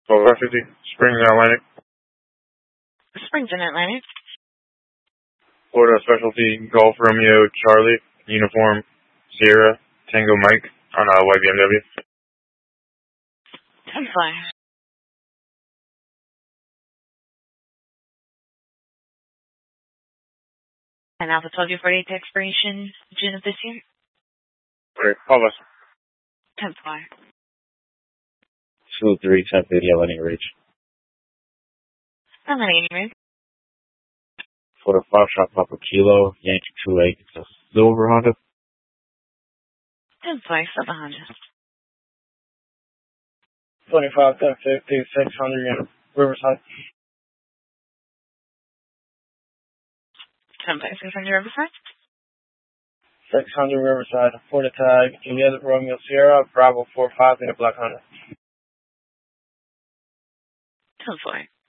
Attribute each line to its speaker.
Speaker 1: 1250, Springs Atlantic.
Speaker 2: Springs in Atlantic.
Speaker 1: Florida Specialty Golf Romeo Charlie, Uniform Sierra Tango Mike on a white BMW.
Speaker 2: 10-5. And Alpha 1248 to expiration June of this year.
Speaker 1: Okay, call us.
Speaker 2: 10-5.
Speaker 3: 2-3, 10-50, Atlantic Ridge.
Speaker 2: Atlantic Ridge.
Speaker 3: For the 5-shot Papa Kilo, Yankee 2-8, it's a silver Honda.
Speaker 2: 10-5, Silver Honda.
Speaker 4: 25, 1050, 600 Riverside.
Speaker 2: 10-5, 600 Riverside.
Speaker 4: 600 Riverside, for the tag, Juliet Romeo Sierra, Bravo 45 in a black Honda.
Speaker 2: 10-4.